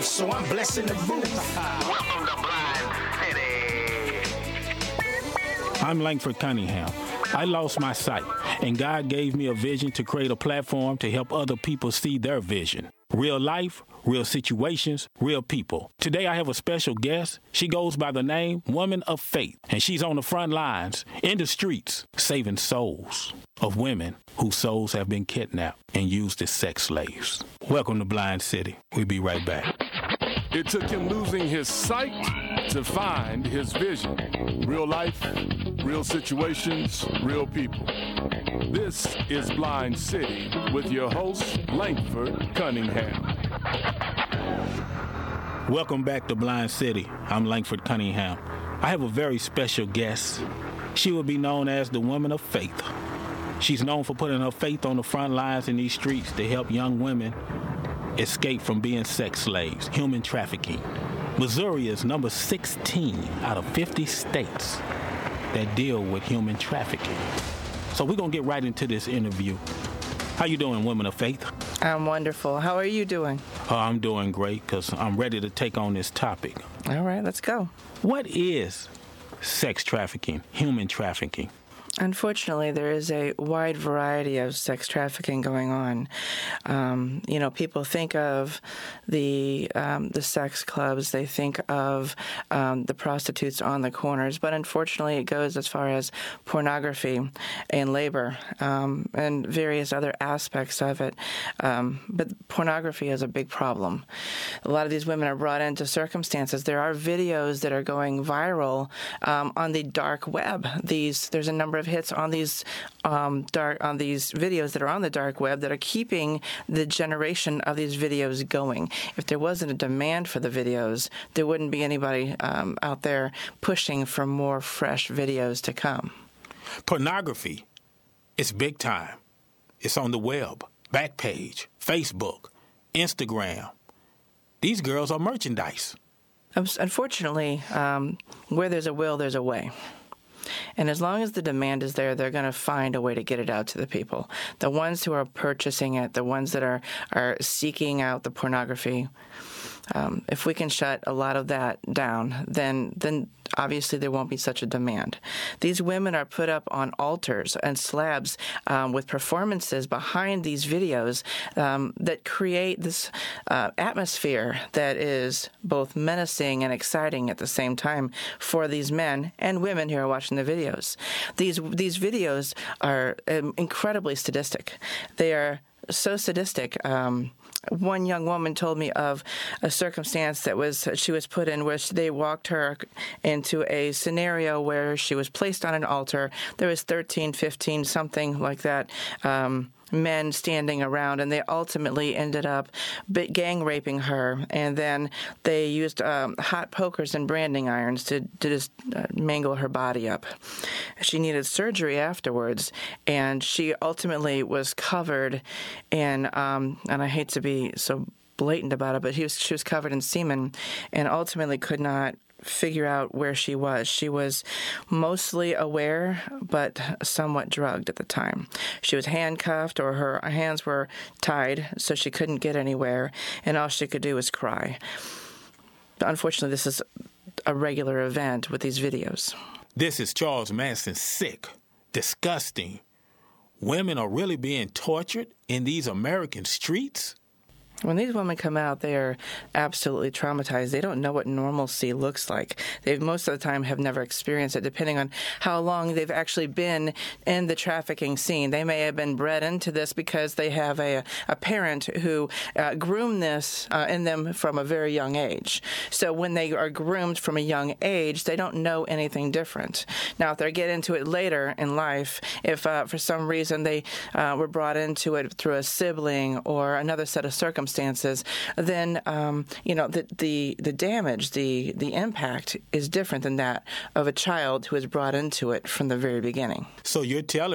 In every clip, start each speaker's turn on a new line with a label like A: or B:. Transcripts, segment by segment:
A: so I'm blessing the booth.
B: Welcome to Blind City.
C: I'm Langford Cunningham. I lost my sight, and God gave me a vision to create a platform to help other people see their vision. Real life, real situations, real people. Today I have a special guest. She goes by the name Woman of Faith, and she's on the front lines, in the streets, saving souls of women whose souls have been kidnapped and used as sex slaves. Welcome to Blind City. We'll be right back.
D: It took him losing his sight to find his vision. Real life, real situations, real people. This is Blind City with your host, Langford Cunningham.
C: Welcome back to Blind City. I'm Langford Cunningham. I have a very special guest. She will be known as the Woman of Faith. She's known for putting her faith on the front lines in these streets to help young women escape from being sex slaves, human trafficking. Missouri is number 16 out of 50 states that deal with human trafficking. So we're going to get right into this interview. How you doing, Women of Faith?
E: I'm wonderful. How are you doing?
C: Oh, I'm doing great because I'm ready to take on this topic.
E: All right, let's go.
C: What is sex trafficking, human trafficking?
E: Unfortunately, there is a wide variety of sex trafficking going on. People think of the sex clubs. They think of the prostitutes on the corners. But unfortunately, it goes as far as pornography and labor and various other aspects of it. But pornography is a big problem. A lot of these women are brought into circumstances. There are videos that are going viral on the dark web. There's a number of hits on these videos that are on the dark web that are keeping the generation of these videos going. If there wasn't a demand for the videos, there wouldn't be anybody out there pushing for more fresh videos to come.
C: Pornography is big time. It's on the web, Backpage, Facebook, Instagram. These girls are merchandise.
E: Unfortunately, where there's a will, there's a way. And as long as the demand is there, they're going to find a way to get it out to the people. The ones who are purchasing it, the ones that are seeking out the pornography, if we can shut a lot of that down, then obviously there won't be such a demand. These women are put up on altars and slabs with performances behind these videos that create this atmosphere that is both menacing and exciting at the same time for these men and women who are watching the videos. These videos are incredibly sadistic. They are so sadistic. One young woman told me of a circumstance that she was put in where they walked her into a scenario where she was placed on an altar. There was 13, 15, something like that, men standing around, and they ultimately ended up gang raping her. And then they used hot pokers and branding irons to just mangle her body up. She needed surgery afterwards, and she ultimately was covered in, and I hate to be so blatant about it, but she was covered in semen and ultimately could not figure out where she was. She was mostly aware, but somewhat drugged at the time. She was handcuffed, or her hands were tied, so she couldn't get anywhere, and all she could do was cry. Unfortunately, this is a regular event with these videos.
C: This is Charles Manson. Sick, disgusting. Women are really being tortured in these American streets?
E: When these women come out, they are absolutely traumatized. They don't know what normalcy looks like. They most of the time have never experienced it, depending on how long they've actually been in the trafficking scene. They may have been bred into this because they have a parent who groomed this in them from a very young age. So when they are groomed from a young age, they don't know anything different. Now, if they get into it later in life, if for some reason they were brought into it through a sibling or another set of circumstances, then the damage, the impact is different than that of a child who is brought into it from the very beginning.
C: So you're telling me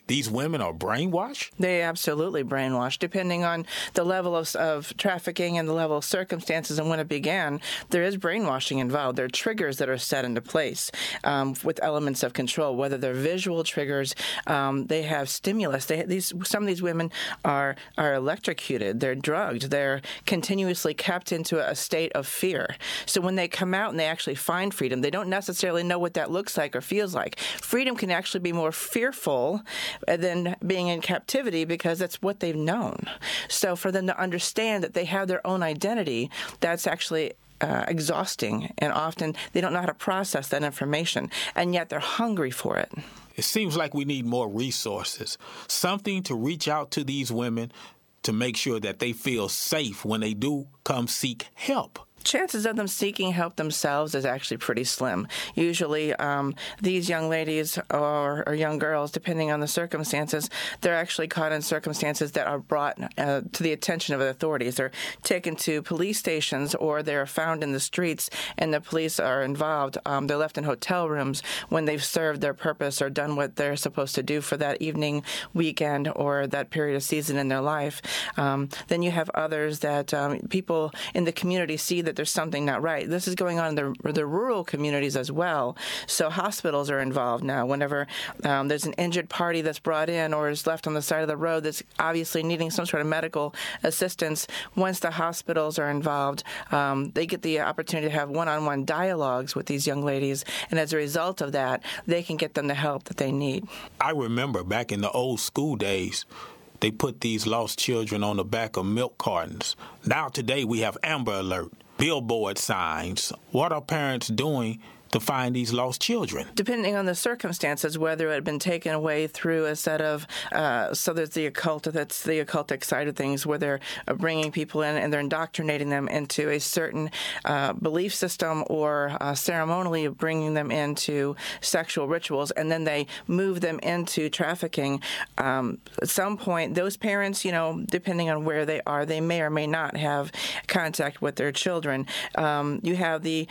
C: these women are brainwashed?
E: They absolutely brainwashed. Depending on the level of trafficking and the level of circumstances and when it began, there is brainwashing involved. There are triggers that are set into place with elements of control, whether they're visual triggers, they have stimulus. Some of these women are electrocuted. They're drugged. They're continuously kept into a state of fear. So when they come out and they actually find freedom, they don't necessarily know what that looks like or feels like. Freedom can actually be more fearful than being in captivity because that's what they've known. So for them to understand that they have their own identity, that's actually exhausting, and often they don't know how to process that information, and yet they're hungry for it.
C: It seems like we need more resources, something to reach out to these women to make sure that they feel safe when they do come seek help.
E: Chances of them seeking help themselves is actually pretty slim. Usually, these young ladies or young girls, depending on the circumstances, they're actually caught in circumstances that are brought to the attention of the authorities. They're taken to police stations or they're found in the streets and the police are involved. They're left in hotel rooms when they've served their purpose or done what they're supposed to do for that evening, weekend, or that period of season in their life. Then you have others that people in the community see that there's something not right. This is going on in the rural communities as well. So hospitals are involved now. Whenever there's an injured party that's brought in or is left on the side of the road that's obviously needing some sort of medical assistance, once the hospitals are involved, they get the opportunity to have one-on-one dialogues with these young ladies, and as a result of that, they can get them the help that they need.
C: I remember back in the old school days, they put these lost children on the back of milk cartons. Now today we have Amber Alert, billboard signs. What are parents doing to find these lost children?
E: Depending on the circumstances, whether it had been taken away through a set of, so there's the occult, that's the occultic side of things, where they're bringing people in and they're indoctrinating them into a certain belief system or ceremonially bringing them into sexual rituals, and then they move them into trafficking. At some point, those parents, depending on where they are, they may or may not have contact with their children. You have the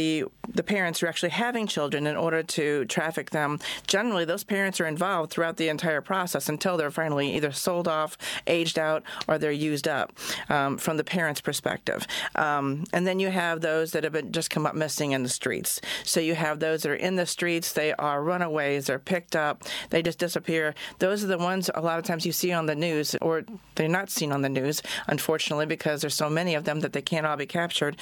E: parents who are actually having children in order to traffic them. Generally, those parents are involved throughout the entire process until they're finally either sold off, aged out, or they're used up from the parents' perspective. And then you have those that have just come up missing in the streets. So you have those that are in the streets, they are runaways, they're picked up, they just disappear. Those are the ones a lot of times you see on the news, or they're not seen on the news, unfortunately, because there's so many of them that they can't all be captured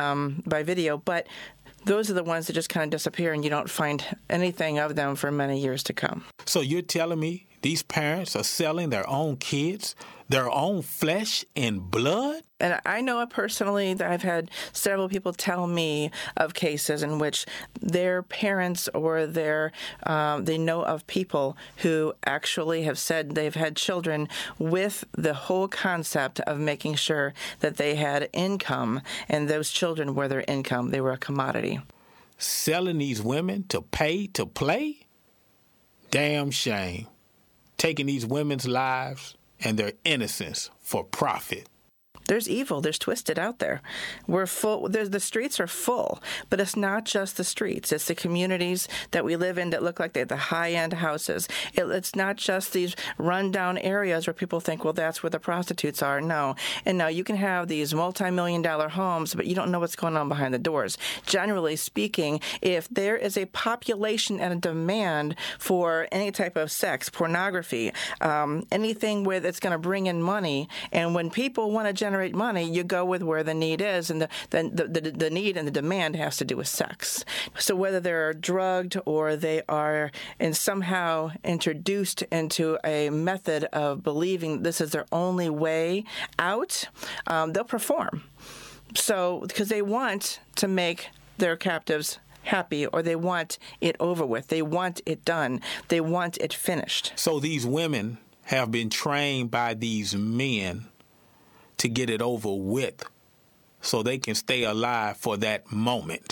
E: by video. But those are the ones that just kind of disappear and you don't find anything of them for many years to come.
C: So you're telling me these parents are selling their own kids, their own flesh and blood?
E: And I know it personally that I've had several people tell me of cases in which their parents or they know of people who actually have said they've had children with the whole concept of making sure that they had income, and those children were their income. They were a commodity.
C: Selling these women to pay to play? Damn shame. Taking these women's lives and their innocence for profit.
E: There's evil. There's twisted out there. We're full. The streets are full, but it's not just the streets. It's the communities that we live in that look like they have the high-end houses. It's not just these run-down areas where people think, well, that's where the prostitutes are. No. And now you can have these multi-million-dollar homes, but you don't know what's going on behind the doors. Generally speaking, if there is a population and a demand for any type of sex, pornography, anything where it's going to bring in money, and when people want to generate money, you go with where the need is, and the need and the demand has to do with sex. So whether they're drugged or they are somehow introduced into a method of believing this is their only way out, they'll perform. So because they want to make their captives happy, or they want it over with. They want it done. They want it finished.
C: So these women have been trained by these men to get it over with so they can stay alive for that moment.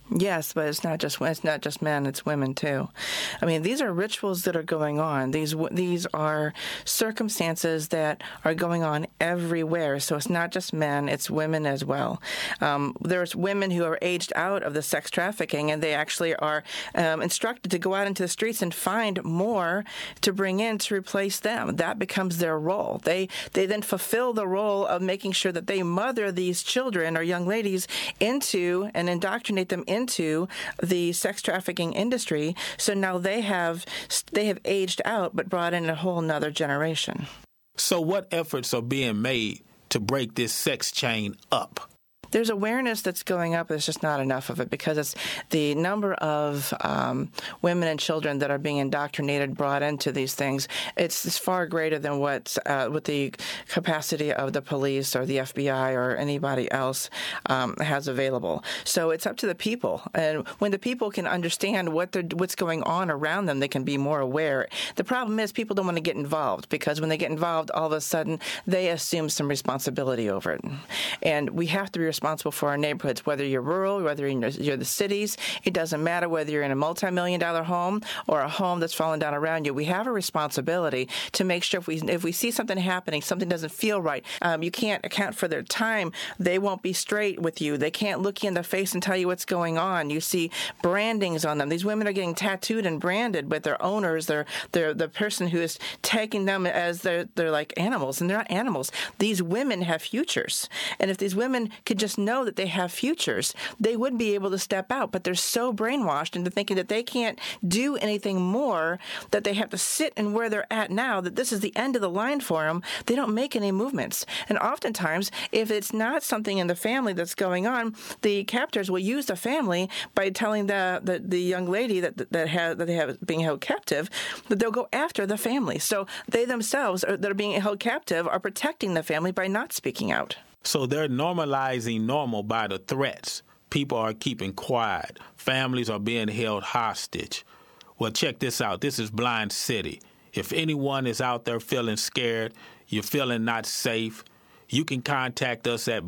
E: Yes, but it's not just men; it's women too. I mean, these are rituals that are going on. These are circumstances that are going on everywhere. So it's not just men; it's women as well. There's women who are aged out of the sex trafficking, and they actually are instructed to go out into the streets and find more to bring in to replace them. That becomes their role. They then fulfill the role of making sure that they mother these children or young ladies into and indoctrinate them into the sex trafficking industry. So now they have aged out, but brought in a whole nother generation.
C: So what efforts are being made to break this sex chain up?
E: There's awareness that's going up. There's just not enough of it because it's the number of women and children that are being indoctrinated, brought into these things. It's far greater than what the capacity of the police or the FBI or anybody else has available. So it's up to the people. And when the people can understand what's going on around them, they can be more aware. The problem is people don't want to get involved because when they get involved, all of a sudden they assume some responsibility over it. And we have to be responsible for our neighborhoods, whether you're rural, whether you're the cities. It doesn't matter whether you're in a multi-million-dollar home or a home that's fallen down around you. We have a responsibility to make sure if we see something happening, something doesn't feel right, you can't account for their time. They won't be straight with you. They can't look you in the face and tell you what's going on. You see brandings on them. These women are getting tattooed and branded with their owners. They're the person who is taking them as they're like animals, and they're not animals. These women have futures. And if these women could just know that they have futures, they would be able to step out. But they're so brainwashed into thinking that they can't do anything more, that they have to sit in where they're at now, that this is the end of the line for them. They don't make any movements. And oftentimes, if it's not something in the family that's going on, the captors will use the family by telling the young lady that they have being held captive that they'll go after the family. So they themselves that are being held captive are protecting the family by not speaking out.
C: So they're normalizing normal by the threats. People are keeping quiet. Families are being held hostage. Well, check this out. This is Blind City. If anyone is out there feeling scared, you're feeling not safe, you can contact us at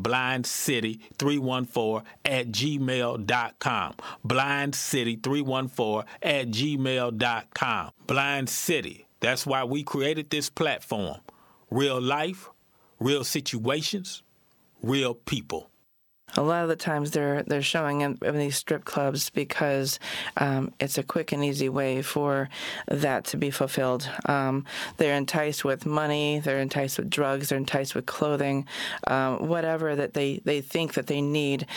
C: blindcity314@gmail.com. blindcity314@gmail.com. Blind City. That's why we created this platform. Real life, real situations, real people.
E: A lot of the times they're showing in these strip clubs because it's a quick and easy way for that to be fulfilled. They're enticed with money, they're enticed with drugs, they're enticed with clothing, whatever that they think that they need.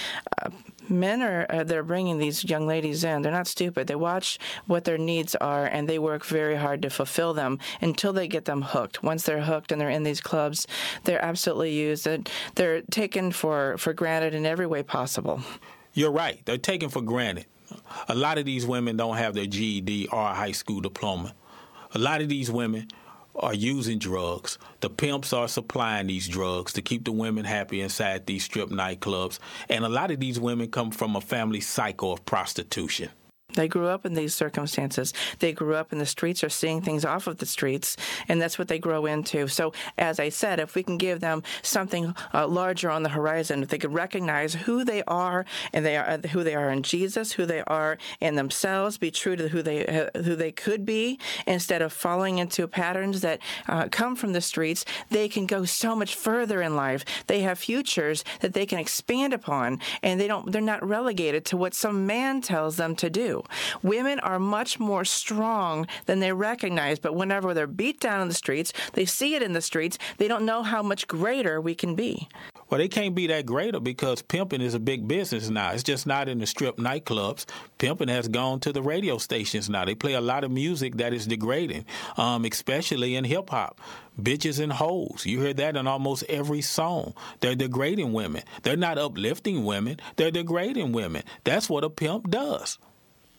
E: Men they're bringing these young ladies in. They're not stupid. They watch what their needs are, and they work very hard to fulfill them until they get them hooked. Once they're hooked and they're in these clubs, they're absolutely used. They're taken for granted in every way possible.
C: You're right. They're taken for granted. A lot of these women don't have their GED or a high school diploma. A lot of these women are using drugs. The pimps are supplying these drugs to keep the women happy inside these strip nightclubs. And a lot of these women come from a family cycle of prostitution.
E: They grew up in these circumstances. They grew up in the streets or seeing things off of the streets, and that's what they grow into. So, as I said, if we can give them something larger on the horizon, if they could recognize who they are, and who they are in Jesus, who they are in themselves, be true to who they could be, instead of falling into patterns that come from the streets, they can go so much further in life. They have futures that they can expand upon, and they're not relegated to what some man tells them to do. Women are much more strong than they recognize, but whenever they're beat down in the streets, they see it in the streets, they don't know how much greater we can be.
C: Well, they can't be that greater because pimping is a big business now. It's just not in the strip nightclubs. Pimping has gone to the radio stations now. They play a lot of music that is degrading, especially in hip-hop. Bitches and hoes. You hear that in almost every song. They're degrading women. They're not uplifting women. They're degrading women. That's what a pimp does.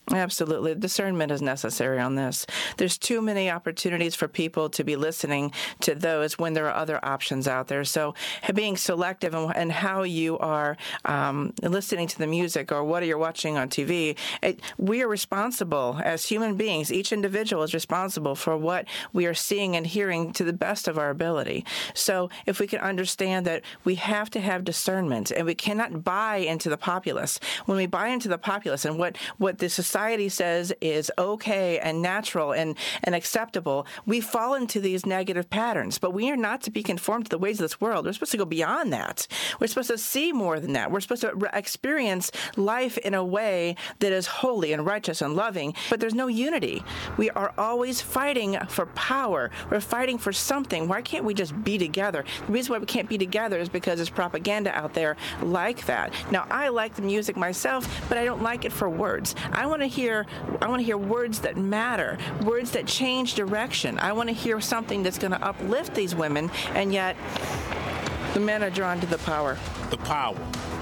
E: Absolutely. Discernment is necessary on this. There's too many opportunities for people to be listening to those when there are other options out there. So being selective and how you are listening to the music or what you're watching on TV, we are responsible as human beings. Each individual is responsible for what we are seeing and hearing to the best of our ability. So if we can understand that we have to have discernment and we cannot buy into the populace. When we buy into the populace and what the society says is okay and natural and acceptable, we fall into these negative patterns. But we are not to be conformed to the ways of this world. We're supposed to go beyond that. We're supposed to see more than that. We're supposed to experience life in a way that is holy and righteous and loving. But there's no unity. We are always fighting for power. We're fighting for something. Why can't we just be together? The reason why we can't be together is because there's propaganda out there like that. Now, I like the music myself, but I don't like it for words. I want to hear words that matter, words that change direction. I want to hear something that's going to uplift these women, and yet the men are drawn to the power.
C: The power,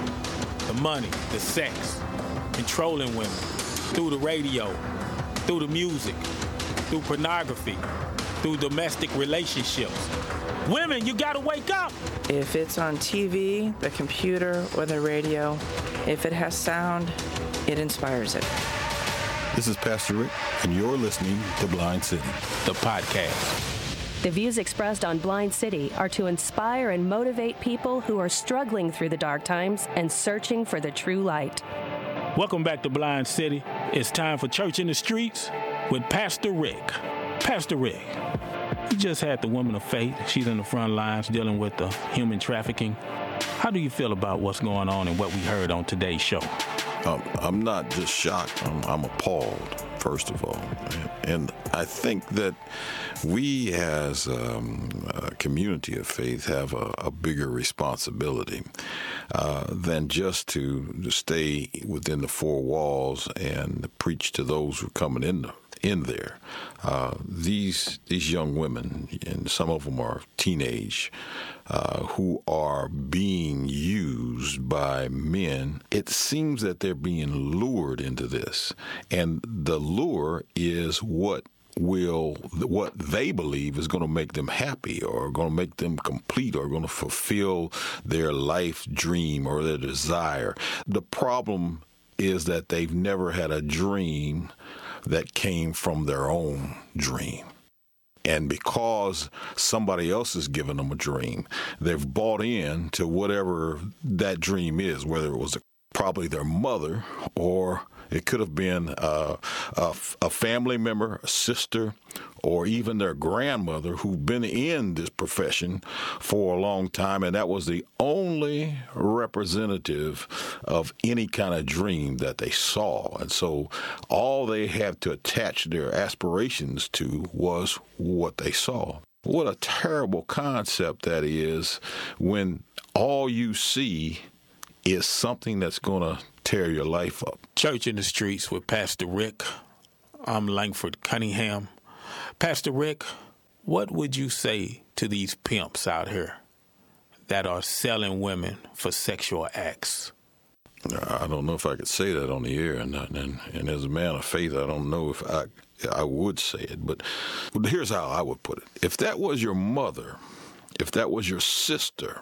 C: the money, the sex, controlling women through the radio, through the music, through pornography, through domestic relationships. Women, you got to wake up.
E: If it's on TV, the computer, or the radio, if it has sound, it inspires it.
F: This is Pastor Rick, and you're listening to Blind City,
C: the podcast.
G: The views expressed on Blind City are to inspire and motivate people who are struggling through the dark times and searching for the true light.
C: Welcome back to Blind City. It's time for Church in the Streets with Pastor Rick. Pastor Rick, you just had the woman of faith. She's in the front lines dealing with the human trafficking. How do you feel about what's going on and what we heard on today's show?
F: I'm not just shocked. I'm appalled, first of all. And I think that we as a community of faith have a bigger responsibility than just to stay within the four walls and preach to those who are coming in there. These young women, and some of them are teenage, who are being used by men, it seems that they're being lured into this. And the lure is what they believe is going to make them happy or going to make them complete or going to fulfill their life dream or their desire. The problem is that they've never had a dream that came from their own dream. And because somebody else has given them a dream, they've bought in to whatever that dream is, whether it was probably their mother or it could have been a family member, a sister, or even their grandmother who've been in this profession for a long time, and that was the only representative of any kind of dream that they saw. And so all they had to attach their aspirations to was what they saw. What a terrible concept that is when all you see is something that's going to tear your life up.
C: Church in the Streets with Pastor Rick. I'm Langford Cunningham. Pastor Rick, what would you say to these pimps out here that are selling women for sexual acts?
F: I don't know if I could say that on the air, and as a man of faith, I don't know if I would say it, but here's how I would put it. If that was your mother, if that was your sister,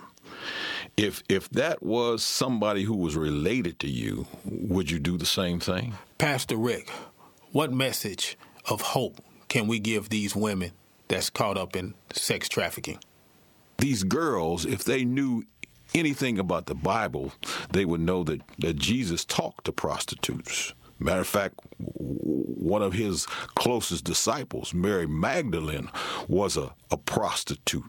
F: if that was somebody who was related to you, would you do the same thing?
C: Pastor Rick, what message of hope can we give these women that's caught up in sex trafficking?
F: These girls, if they knew anything about the Bible, they would know that Jesus talked to prostitutes. Matter of fact, one of his closest disciples, Mary Magdalene, was a prostitute.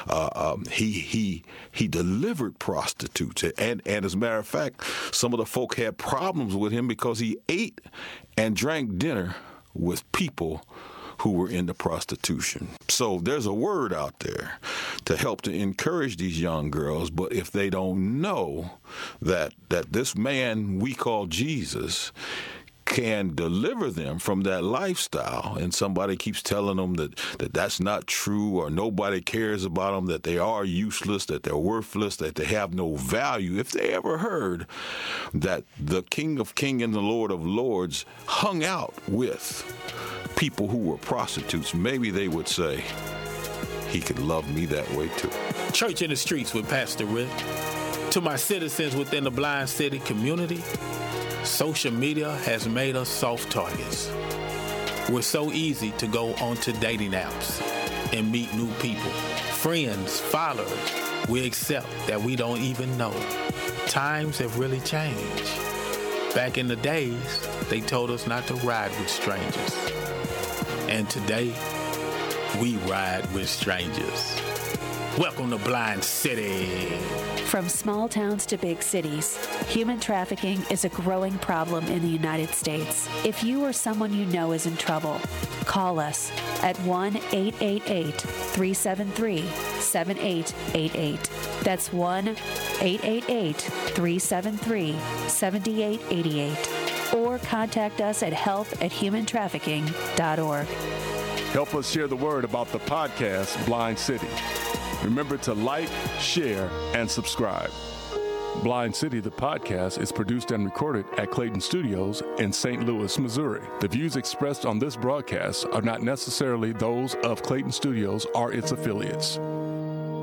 F: He delivered prostitutes, and as a matter of fact, some of the folk had problems with him because he ate and drank dinner with people who were into prostitution. So there's a word out there to help to encourage these young girls, but if they don't know that this man we call Jesus can deliver them from that lifestyle, and somebody keeps telling them that that's not true, or nobody cares about them, that they are useless, that they're worthless, that they have no value, if they ever heard that the King of Kings and the Lord of Lords hung out with people who were prostitutes, maybe they would say, he could love me that way too.
C: Church in the Streets with Pastor Rick. To my citizens within the Blind City community, social media has made us soft targets. We're so easy to go onto dating apps and meet new people, friends, followers. We accept that we don't even know. Times have really changed. Back in the days, they told us not to ride with strangers. And today, we ride with strangers. Welcome to Blind City.
H: From small towns to big cities, human trafficking is a growing problem in the United States. If you or someone you know is in trouble, call us at 1-888-373-7888. That's 1-888-373-7888. Or contact us at help@humantrafficking.org.
D: Help us share the word about the podcast Blind City. Remember to like, share, and subscribe. Blind City, the podcast, is produced and recorded at Clayton Studios in St. Louis, Missouri. The views expressed on this broadcast are not necessarily those of Clayton Studios or its affiliates.